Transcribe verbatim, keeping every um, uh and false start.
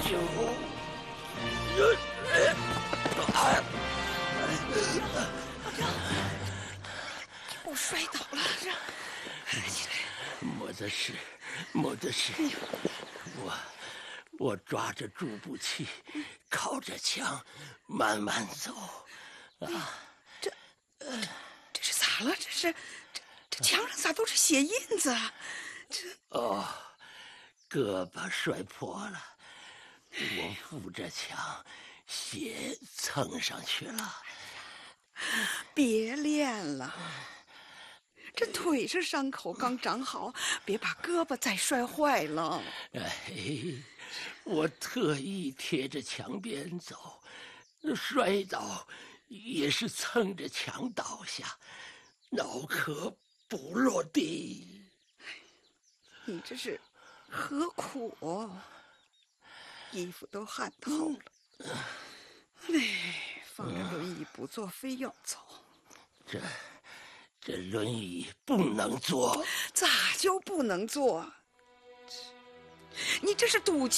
九， 我摔倒了，这起来。 没得事，没得事。我我抓着助步器，靠着墙，慢慢走。啊， 这这这是咋了？这是这这墙上咋都是血印子啊？这哦，胳膊摔破了，我扶着墙，血蹭上去了。 别练了，这腿上伤口刚长好，别把胳膊再摔坏了。 哎，我特意贴着墙边走，摔倒也是蹭着墙倒下，脑壳不落地。 你这是何苦？衣服都汗透了。哎，放着轮椅不坐，非要走。 这这轮椅不能坐。 咋就不能坐？你这是赌气。